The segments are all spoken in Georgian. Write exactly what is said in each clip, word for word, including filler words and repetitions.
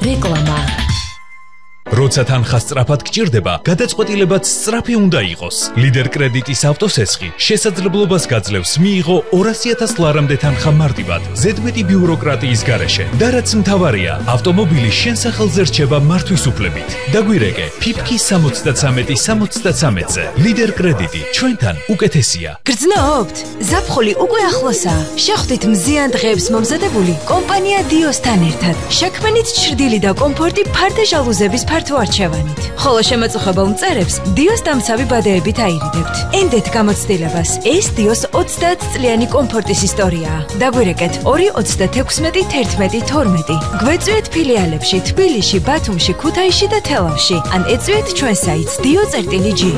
რეკლამა. როცა თანხა სწრაფად გჭირდება, გადაწყვეტილებაც სწრაფი უნდა იყოს. ლიდერ კრედიტის ავტოსესხი შესაძლებლობას გაძლევს მიიღო ორასი ათას ლარამდე თანხა მარტივად, ზედმეტი ბიუროკრატიის გარეშე. და რაც მთავარია, ავტომობილი შენ სახელზე რჩება მართვის უფლებით. დაგვირეკე ფიფკი სამოცდათრამეტი სამოცდათრამეტზე. ლიდერ კრედიტი ჩვენთან უკეთესია. გრძნობთ? ზაფხული უკვე ახლოსაა. შეხვდით მზიან დღეებს მომზადებული კომპანია დიოსთან ერთად. შექმნით ჩრდილი და კომფორტი ფარდე ჟალუზების ფართო არჩევანით. ხოლო შემაწუხებელ მწერებს დიოს დამცავი ბადეებით აირიდებთ. ენდეთ გამოცდილებას. ეს დიოს ოცდაათ წლიანი კომფორტის ისტორიაა. დაგვირეკეთ ორი ოცდათექვსმეტი თერთმეტი თორმეტი. გვეწვიეთ ფილიალებში თბილისში, ბათუმში, ქუთაისში და თელავში. ან ეწვიეთ ჩვენ საიტს dio.gi.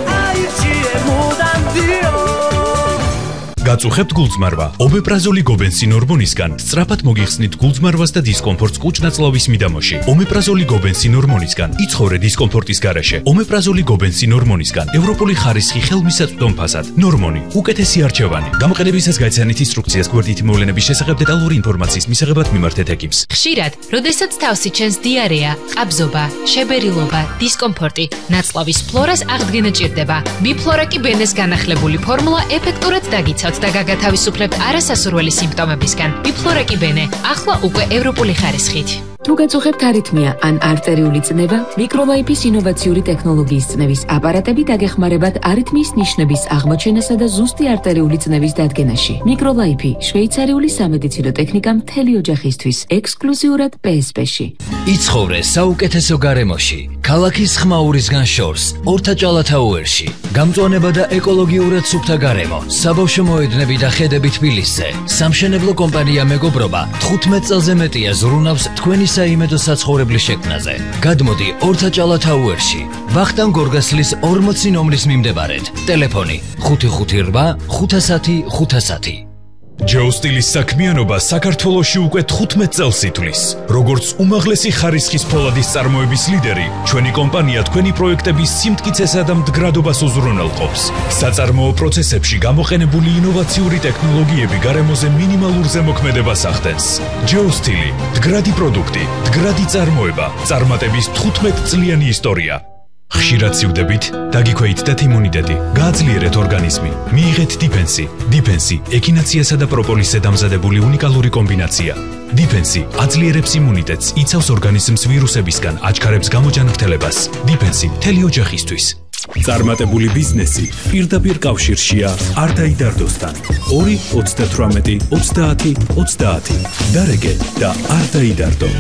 გაწუხებთ გულწმარვა. ომეპრაზოლი გობენსინ ორმონისგან სწრაფად მოგიხსნით გულწმარვას და დისკომფორტს კუჭ-ნაწლავის მიდამოში. ომეპრაზოლი გობენსინ ორმონისგან იცხოვრე დისკომფორტის გარეშე. ომეპრაზოლი გობენსინ ორმონისგან ევროპული ხარისხი ხელმისაწვდომ ფასად. ნორმონი უკეთესი არჩევანი. გამოყენებისას გაიცანით ინსტრუქციას გვერდითი მოვლენების შესახებ დეტალური ინფორმაციის მისაღებად მიმართეთ ეკიპს. ხშირად, როდესაც თავსი ჩენს დიარეა, ყაბზობა, შებერილობა, დისკომფორტი, ნაწლავის ფლორას აღდგენა ჭირდება. ბიფლორაკი ბენეს განახლებული ფორმულა ეფექტურად დაგიცავთ და გაგათავისუფლებთ არასასურველი სიმპტომებისგან. ბიფლორაკი ბენე, ახლა უკვე ევროპული ხარისხით. თუ გაწუხებთ არითმია ან არტერიული წნევა, მიკროლაიფის ინოვაციური ტექნოლოგიის წნევის აპარატები დაგეხმარებათ არითმიის ნიშნების აღმოჩენასა და ზუსტი არტერიული წნევის დადგენაში. მიკროლაიფი შვეიცარიული სამედიცინო ტექნიკა მთელი ოჯახისთვის, ექსკლუზიურად პე ეს პე-ში. იცხოვრე საუკეთესო გარემოში, ქალაქის ხმაურისგან შორს, ორთაჭალათაუერში. გამწვანება და ეკოლოგიურად სუფთა გარემო, საბავშვო მოედნები და ხედები თბილისზე. სამშენებლო კომპანია მეგობრობა თხუთმეტ წელზე მეტია ზრუნავს თქვენი საიმედო საცხოვრებლის შექმნაზე. გადმოდი ორთაჭალათაუერში, ვახტანგ გორგასლის ორმოცი ნომრის მიმდებარედ. ტელეფონი ხუთი ხუთი რვა ხუთასათი ხუთასათი. ჯეოსტილის საქმიანობა საქართველოში უკვე თხუთმეტ წელს ითვლის. როგორც უმაღლესი ხარისხის ფოლადის წარმოების ლიდერი, ჩვენი კომპანია თქვენი პროექტების სიმტკიცესა და მდგრადობას უზრუნველყოფს. საწარმოო პროცესებში გამოყენებული ინოვაციური ტექნოლოგიები გარემოზე მინიმალურ ზემოქმედებას ახდენს. ჯეოსტილი, მდგრადი პროდუქტი, მდგრადი წარმოება, წარმატების თხუთმეტ წლიანი ისტორია. ხშირად სივდებით, დაგიქვეითდეთ იმუნიტეტი, გააძლიერეთ ორგანიზმი, მიიღეთ დიფენსი. დიფენსი ექინაციასა და პროპოლისზე დამზადებული უნიკალური კომბინაცია. დიფენსი აძლიერებს იმუნიტეტს, იცავს ორგანიზმს ვირუსებისგან, აჩქარებს გამოჯანმრთელებას. დიფენსი მთელი ოჯახისთვის. წარმატებული ბიზნესი პირდაპირ კავშირშია არ დაიდარდოსთან. ორი ოცდათრამეტი ოცდაათი ოცდაათი. დარეგე და არ დაიდარდო.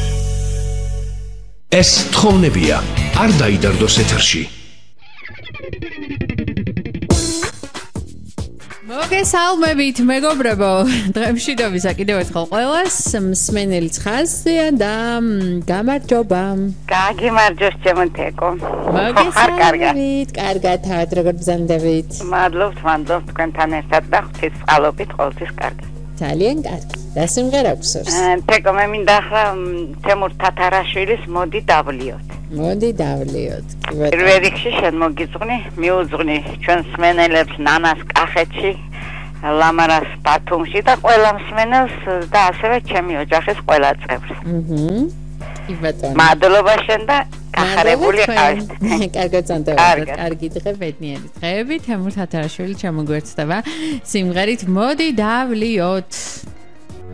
ეს თხოვნებია არ დაიდარდოს ეთერში. მოგესალმებით მეგობრებო, დღემშვიდობისა კიდევ ერთხელ ყველას, მსმენელიც ხაზია და გამარჯობა. გაგიმარჯოს ჩემო თეკო. მოგესალმებით, კარგად, თავად როგორ ბრძანდებით? მადლობთ, მადლობთ თქვენთან ერთად და ღვთისმწყალობით ყოველთვის კარგად. ძალიან კარგი. და სიმღერა გვსურს? თეკო, მე მინდა ახლა თემურ თათარაშვილის მოდი დავლიოთ. მოდი დავლიოთ. პირველ რიგში შენ მოგიძღვნი, მიუძღვნი ჩვენ მსმენელებს ნანას კახეთში, ლამარას ბათუმში და ყველა მსმენელს და ასევე ჩემი ოჯახის ყველა წევრს. აჰა. კი ბატონო. მადლობა შენ და გახარებული ყავით. კარგად წამთავრდეთ. კარგი დღე, ბედნიერი დღეები. თემურ თათარაშვილი ჩამოგვერცხდება სიმღერით მოდი დავლიოთ.